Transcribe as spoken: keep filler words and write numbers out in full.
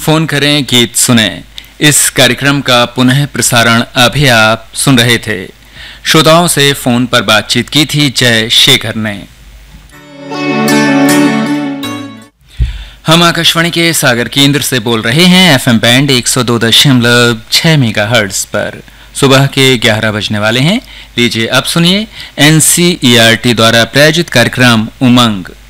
Phone करें गीत सुने। इस कार्यक्रम का पुनः प्रसारण अभी आप सुन रहे थे। श्रोताओं से फोन पर बातचीत की थी जय शेखर ने। हम आकाशवाणी के सागर केंद्र से बोल रहे हैं एफएम बैंड एक सौ दो दशमलव छह मेगाहर्ट्ज पर। सुबह के ग्यारह बजने वाले हैं। लीजिए अब सुनिए एनसीईआरटी द्वारा प्रायोजित कार्यक्रम उमंग।